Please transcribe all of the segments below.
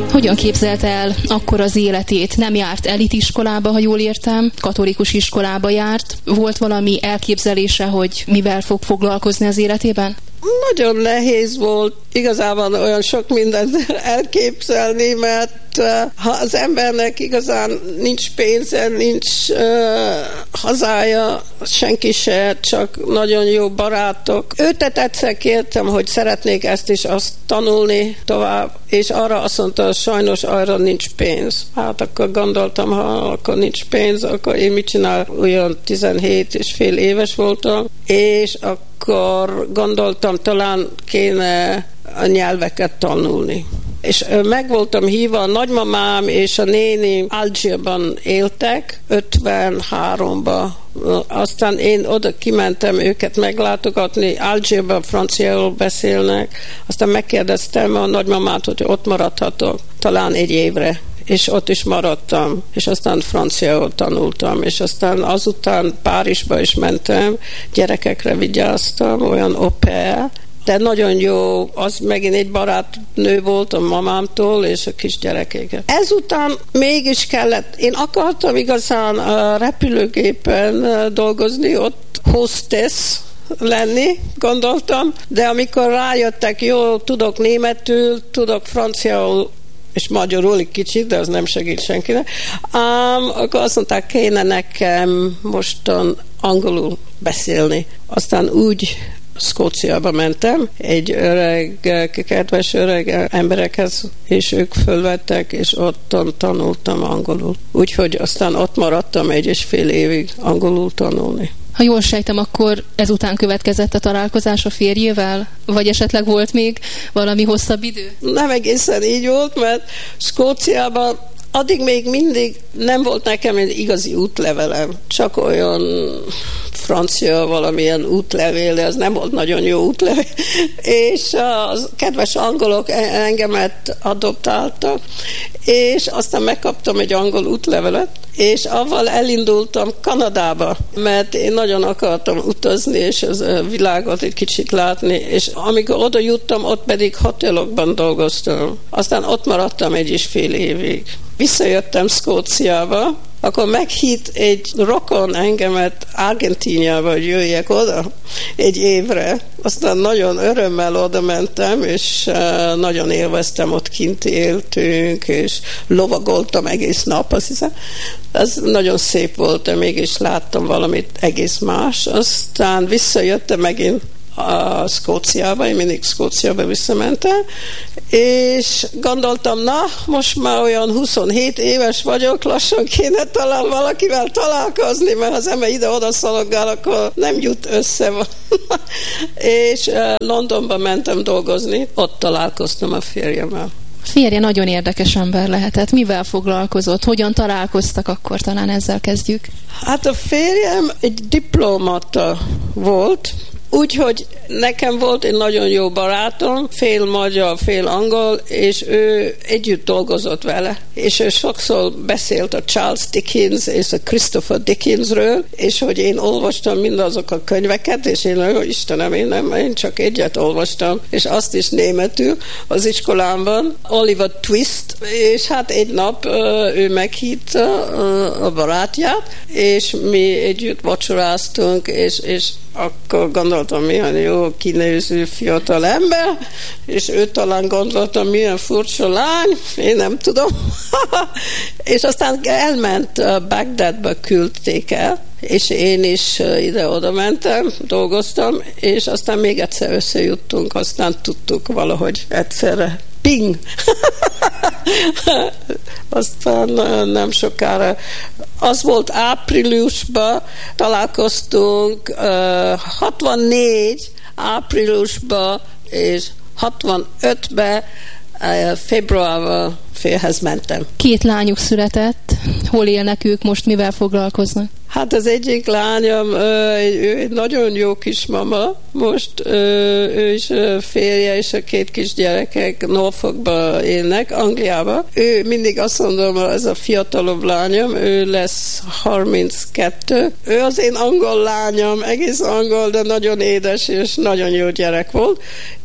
Hogyan képzelte el akkor az életét? Nem járt elitiskolába, ha jól értem, katolikus iskolába járt. Volt valami elképzelése, hogy mivel fog foglalkozni az életében? Nagyon nehéz volt igazából olyan sok mindent elképzelni, mert ha az embernek igazán nincs pénze, nincs hazája, senki se, csak nagyon jó barátok. Őt egyszer kértem, hogy szeretnék ezt és azt tanulni tovább, és arra azt mondta, sajnos arra nincs pénz. Hát akkor gondoltam, ha akkor nincs pénz, akkor én mit csinál? Olyan 17 és fél éves voltam, és akkor gondoltam, talán kéne a nyelveket tanulni. És meg voltam hívva, a nagymamám és a néni Algérban éltek, 53-ba. Aztán én oda kimentem őket meglátogatni, Algérban franciául beszélnek. Aztán megkérdeztem a nagymamát, hogy ott maradhatok, talán egy évre. És ott is maradtam, és aztán franciául tanultam, és aztán azután Párizsba is mentem, gyerekekre vigyáztam, olyan au pair, de nagyon jó, az megint egy barátnő volt a mamámtól, és a kisgyerekeket. Ezután mégis kellett, én akartam igazán a repülőgépen dolgozni, ott hostess lenni, gondoltam, de amikor rájöttek, jó, tudok németül, tudok franciául, és magyarul egy kicsit, de az nem segít senkinek. Akkor azt mondták, kéne nekem mostan angolul beszélni. Aztán úgy Skóciába mentem, egy kedves öreg emberekhez, és ők fölvettek, és ott tanultam angolul. Úgyhogy aztán ott maradtam 1,5 évig angolul tanulni. Ha jól sejtem, akkor ezután következett a találkozás a férjével? Vagy esetleg volt még valami hosszabb idő? Nem egészen így volt, mert Skóciában addig még mindig nem volt nekem egy igazi útlevelem. Csak olyan francia valamilyen útlevél, de ez nem volt nagyon jó útlevél. És a kedves angolok engemet adoptáltak, és aztán megkaptam egy angol útlevelet, és avval elindultam Kanadába, mert én nagyon akartam utazni, és az világot egy kicsit látni, és amikor oda juttam, ott pedig hotelokban dolgoztam. Aztán ott maradtam 1,5 évig. Visszajöttem Skóciába, akkor meghívt egy rokon engemet Argentíniába, hogy jöjjek oda egy évre. Aztán nagyon örömmel oda mentem, és nagyon élveztem, ott kint éltünk, és lovagoltam egész nap, azt hiszem. Ez nagyon szép volt, de mégis láttam valamit egész más. Aztán visszajöttem megint a Skóciába, én mindig Skóciába visszamentem, és gondoltam, na, most már olyan 27 éves vagyok, lassan kéne talán valakivel találkozni, mert ha az ember ide-oda szalogál, akkor nem jut össze. És Londonba mentem dolgozni, ott találkoztam a férjemmel. Férje nagyon érdekes ember lehetett. Mivel foglalkozott? Hogyan találkoztak akkor? Talán ezzel kezdjük. Hát a férjem egy diplomata volt, úgyhogy nekem volt egy nagyon jó barátom, fél magyar, fél angol, és ő együtt dolgozott vele, és ő sokszor beszélt a Charles Dickens és a Christopher Dickensről, és hogy én olvastam mindazok a könyveket, és én, Istenem, én csak egyet olvastam, és azt is németül az iskolámban, Oliver Twist, és hát egy nap ő meghívta a barátját, és mi együtt vacsoráztunk, és akkor gondoltam, milyen jó kinéző fiatal ember, és ő talán gondoltam, milyen furcsa lány, én nem tudom. És aztán elment Bagdadba, küldték el, és én is ide-oda mentem, dolgoztam, és aztán még egyszer összejuttunk, aztán tudtuk valahogy egyszerre. Ping! Aztán nem sokára, az volt áprilisban, találkoztunk 64 áprilisban, és 65-ben februárban férjhez mentem. 2 lányuk született. Hol élnek ők most, mivel foglalkoznak? Hát az egyik lányom, ő egy nagyon jó kismama, most ő is férje és a 2 kisgyerekek Norfolkba élnek, Angliába. Ő mindig azt mondom, ez a fiatalabb lányom, ő lesz 32. Ő az én angol lányom, egész angol, de nagyon édes és nagyon jó gyerek volt.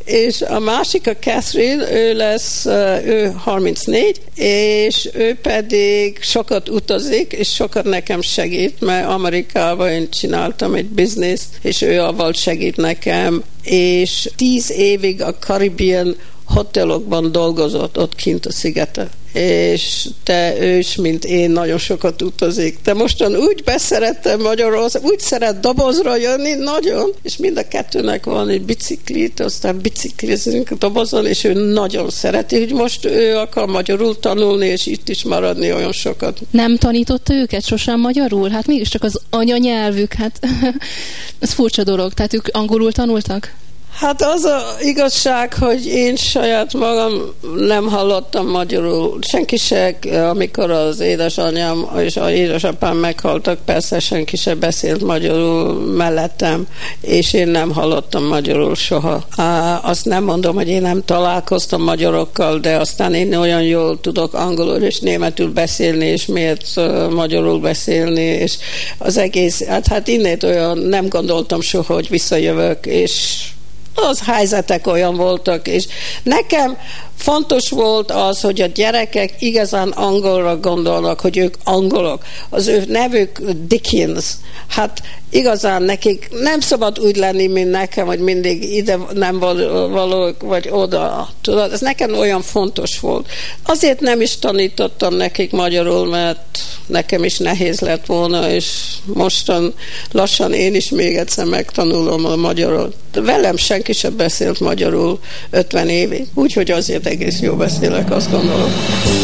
És a másik, a Catherine, ő 34, és ő pedig sokat utazik, és sokat nekem segít, mert Amerikában én csináltam egy bizniszt, és ő avval segít nekem, és 10 évig a Caribbean hotelokban dolgozott ott kint a szigeten. És ő is, mint én, nagyon sokat utazik. De mostan úgy beszerettem Magyarország, úgy szeret dobozra jönni, nagyon, és mind a kettőnek van egy biciklit, aztán biciklizünk a dobozon, és ő nagyon szereti, hogy most ő akar magyarul tanulni, és itt is maradni olyan sokat. Nem tanította őket sosem magyarul? Hát mégiscsak az anyanyelvük, hát ez furcsa dolog, tehát ők angolul tanultak? Hát az a igazság, hogy én saját magam nem hallottam magyarul. Senki se, amikor az édesanyám és az édesapám meghaltak, persze senki se beszélt magyarul mellettem, és én nem hallottam magyarul soha. Azt nem mondom, hogy én nem találkoztam magyarokkal, de aztán én olyan jól tudok angolul és németül beszélni, és miért magyarul beszélni, és az egész, hát innét olyan nem gondoltam soha, hogy visszajövök, és az helyzetek olyan voltak, és nekem fontos volt az, hogy a gyerekek igazán angolra gondolnak, hogy ők angolok. Az ő nevük Dickens. Hát igazán nekik nem szabad úgy lenni, mint nekem, hogy mindig ide nem valók, vagy oda. Tudod, ez nekem olyan fontos volt. Azért nem is tanítottam nekik magyarul, mert nekem is nehéz lett volna, és mostan lassan én is még egyszer megtanulom a magyarul. De velem senki sem beszélt magyarul 50 évig. Úgyhogy azért egész jó beszélek, azt gondolom.